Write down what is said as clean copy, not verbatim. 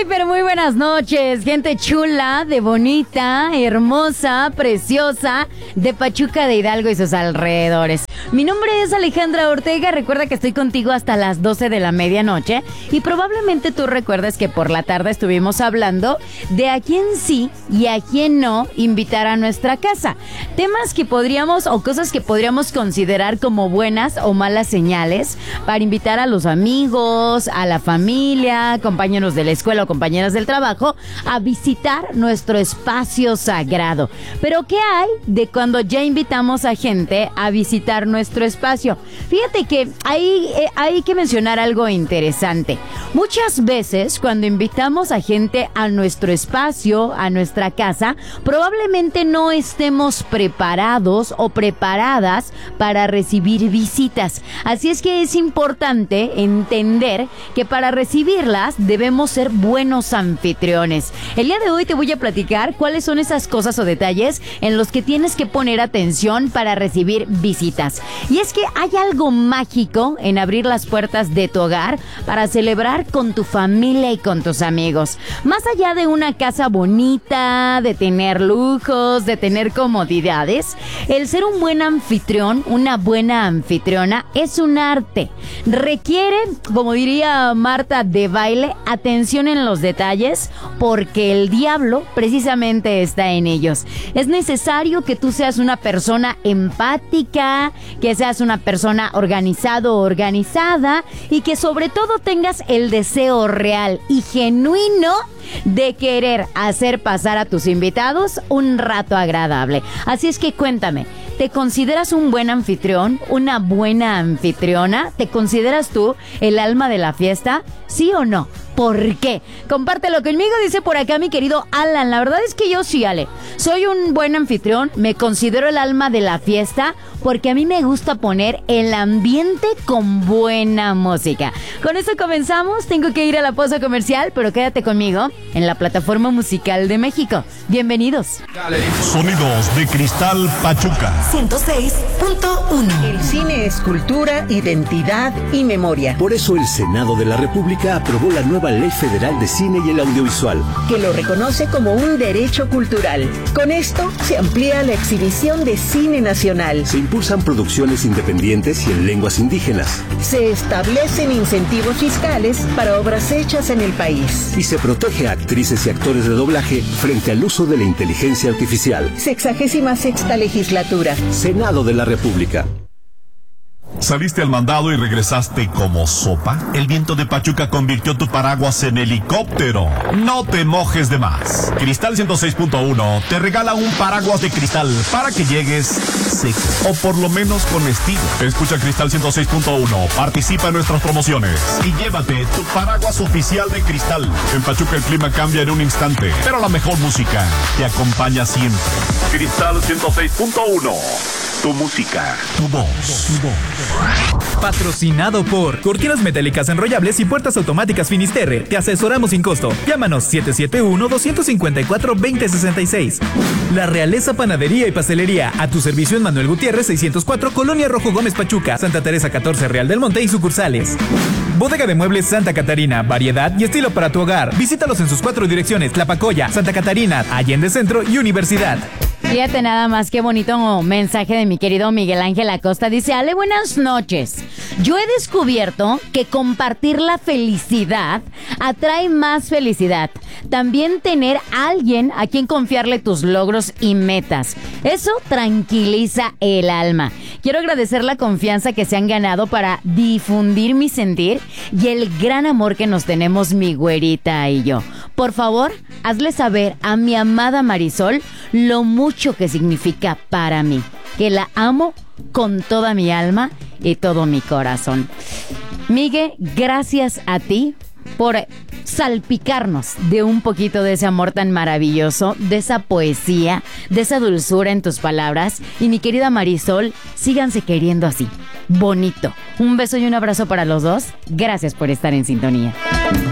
Muy, pero muy buenas noches, gente chula, de bonita, hermosa, preciosa, de Pachuca de Hidalgo y sus alrededores. Mi nombre es Alejandra Ortega, recuerda que estoy contigo hasta las 12 de la medianoche y probablemente tú recuerdes que por la tarde estuvimos hablando de a quién sí y a quién no invitar a nuestra casa. Temas que podríamos o cosas que podríamos considerar como buenas o malas señales para invitar a los amigos, a la familia, compañeros de la escuela o compañeras del trabajo a visitar nuestro espacio sagrado. Pero ¿qué hay de cuando ya invitamos a gente a visitar nuestro espacio? Fíjate que hay que mencionar algo interesante. Muchas veces cuando invitamos a gente a nuestro espacio, a nuestra casa, probablemente no estemos preparados o preparadas para recibir visitas. Así es que es importante entender que para recibirlas debemos ser buenos anfitriones. El día de hoy te voy a platicar cuáles son esas cosas o detalles en los que tienes que poner atención para recibir visitas. Y es que hay algo mágico en abrir las puertas de tu hogar para celebrar con tu familia y con tus amigos. Más allá de una casa bonita, de tener lujos, de tener comodidades, el ser un buen anfitrión, una buena anfitriona, es un arte. Requiere, como diría Marta de Baile, atención en los detalles, porque el diablo precisamente está en ellos. Es necesario que tú seas una persona empática, que seas una persona organizado o organizada y que sobre todo tengas el deseo real y genuino de querer hacer pasar a tus invitados un rato agradable. Así es que cuéntame, ¿te consideras un buen anfitrión? ¿Una buena anfitriona? ¿Te consideras tú el alma de la fiesta? ¿Sí o no? ¿Por qué? Compártelo conmigo, dice por acá mi querido Alan. La verdad es que yo sí, Ale. Soy un buen anfitrión, me considero el alma de la fiesta porque a mí me gusta poner el ambiente con buena música. Con eso comenzamos, tengo que ir a la pausa comercial, pero quédate conmigo en la plataforma musical de México. Bienvenidos. Sonidos de Cristal Pachuca 106.1. El cine es cultura, identidad y memoria. Por eso el Senado de la República aprobó la nueva Ley Federal de Cine y el Audiovisual, que lo reconoce como un derecho cultural. Con esto se amplía la exhibición de cine nacional. Se impulsan producciones independientes y en lenguas indígenas. Se establecen incentivos fiscales para obras hechas en el país. Y se protege a actrices y actores de doblaje frente al uso de la inteligencia artificial. 66ª legislatura. Senado de la República. ¿Saliste al mandado y regresaste como sopa? El viento de Pachuca convirtió tu paraguas en helicóptero. No te mojes de más. Cristal 106.1 te regala un paraguas de cristal para que llegues seco, o por lo menos con estilo. Escucha Cristal 106.1, participa en nuestras promociones y llévate tu paraguas oficial de Cristal. En Pachuca el clima cambia en un instante, pero la mejor música te acompaña siempre. Cristal 106.1. Tu música, tu voz. Patrocinado por Cortinas Metálicas Enrollables y Puertas Automáticas Finisterre. Te asesoramos sin costo. Llámanos 771-254-2066. La Realeza Panadería y Pastelería. A tu servicio en Manuel Gutiérrez 604, Colonia Rojo Gómez Pachuca, Santa Teresa 14, Real del Monte y sucursales. Bodega de Muebles Santa Catarina. Variedad y estilo para tu hogar. Visítalos en sus 4 direcciones: Tlapacoya, Santa Catarina, Allende Centro y Universidad. Fíjate nada más, qué bonito mensaje de mi querido Miguel Ángel Acosta. Dice: Ale, buenas noches. Yo he descubierto que compartir la felicidad atrae más felicidad. También tener a alguien a quien confiarle tus logros y metas. Eso tranquiliza el alma. Quiero agradecer la confianza que se han ganado para difundir mi sentir y el gran amor que nos tenemos mi güerita y yo. Por favor, hazle saber a mi amada Marisol lo mucho que significa para mí, que la amo con toda mi alma y todo mi corazón. Migue, gracias a ti por salpicarnos de un poquito de ese amor tan maravilloso, de esa poesía, de esa dulzura en tus palabras. Y mi querida Marisol, síganse queriendo así, bonito. Un beso y un abrazo para los dos. Gracias por estar en sintonía.